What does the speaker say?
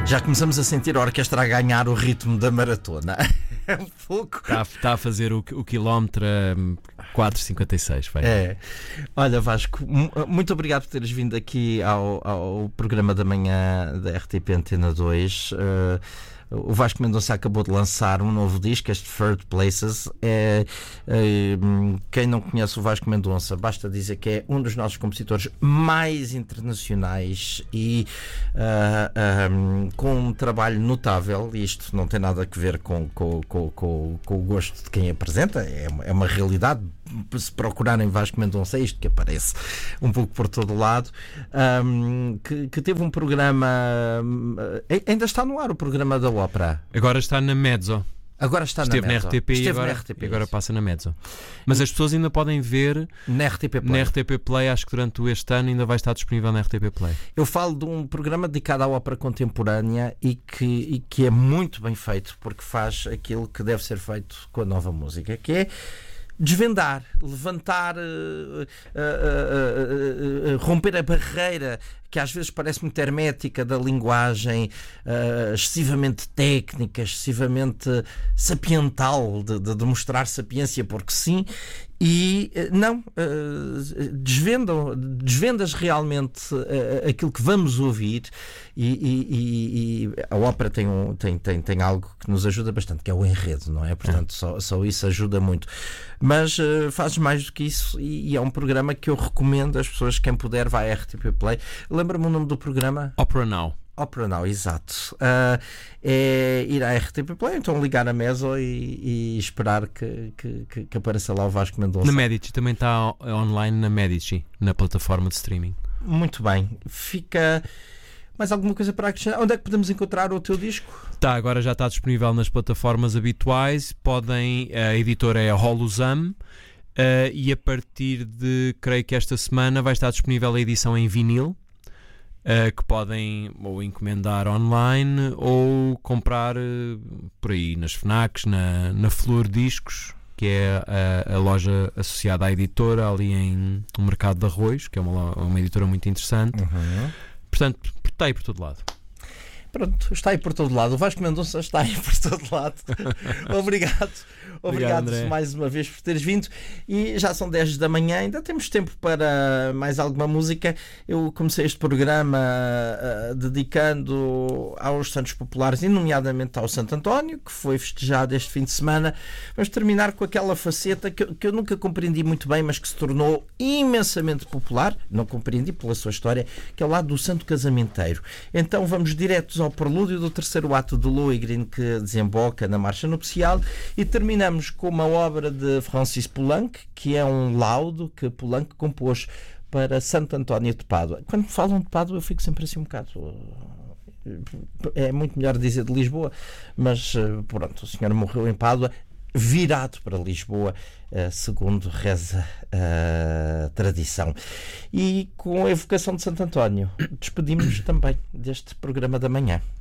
Já começamos a sentir a orquestra a ganhar o ritmo da maratona. É um pouco. Está a fazer o quilómetro 4,56. É. Olha, Vasco, muito obrigado por teres vindo aqui ao programa da manhã da RTP Antena 2. O Vasco Mendonça acabou de lançar um novo disco, este Third Places. Quem não conhece o Vasco Mendonça, basta dizer que é um dos nossos compositores mais internacionais e com um trabalho notável. Isto não tem nada a ver com o gosto de quem apresenta, é uma realidade. Se procurarem Vasco Mendonça, é isto que aparece um pouco por todo o lado. Que teve um programa, ainda está no ar o programa da ópera. Agora está na Mezzo. Agora está Esteve na Mezzo. RTP e agora passa na Mezzo. Mas as pessoas ainda podem ver na RTP Play. Na RTP Play, acho que durante este ano ainda vai estar disponível na RTP Play. Eu falo de um programa dedicado à ópera contemporânea e que é muito bem feito, porque faz aquilo que deve ser feito com a nova música, que é desvendar, levantar, romper a barreira que às vezes parece muito hermética da linguagem, excessivamente técnica, excessivamente sapiental, de mostrar sapiência porque sim, e desvendas realmente aquilo que vamos ouvir, e a ópera tem algo que nos ajuda bastante, que é o enredo, não é? Portanto, só isso ajuda muito. Mas fazes mais do que isso, e é um programa que eu recomendo às pessoas, quem puder, vai à RTP Play. Lembra-me o nome do programa? Opera Now. Opera Now, exato. É ir à RTP Play, então ligar a Mezzo e esperar que apareça lá o Vasco Mendonça. Na Medici, também está online na Medici, na plataforma de streaming. Muito bem. Fica mais alguma coisa para acrescentar? Onde é que podemos encontrar o teu disco? Agora já está disponível nas plataformas habituais. A editora é a Holozam. E a partir de, creio que esta semana, vai estar disponível a edição em vinil, que podem ou encomendar online ou comprar por aí nas FNACs, na Flor Discos, que é a loja associada à editora ali no Mercado de Arroios, que é uma editora muito interessante. Portanto, está aí por todo lado. Pronto, está aí por todo lado. O Vasco Mendonça está aí por todo lado. Obrigado mais uma vez por teres vindo. E já são 10 da manhã, ainda temos tempo para mais alguma música. Eu comecei este programa dedicando aos santos populares, e nomeadamente ao Santo António, que foi festejado este fim de semana. Vamos terminar com aquela faceta que eu nunca compreendi muito bem, mas que se tornou imensamente popular. Não compreendi pela sua história, que é o lado do santo casamenteiro. Então vamos diretos ao prelúdio do terceiro ato de Lohengrin, que desemboca na marcha nupcial, e terminamos com uma obra de Francis Poulenc, que é um laudo que Poulenc compôs para Santo António de Pádua. Quando me falam de Pádua, eu fico sempre assim um bocado... É muito melhor dizer de Lisboa, mas pronto, o senhor morreu em Pádua, virado para Lisboa, segundo reza a tradição. E com a evocação de Santo António, despedimos também deste programa da manhã.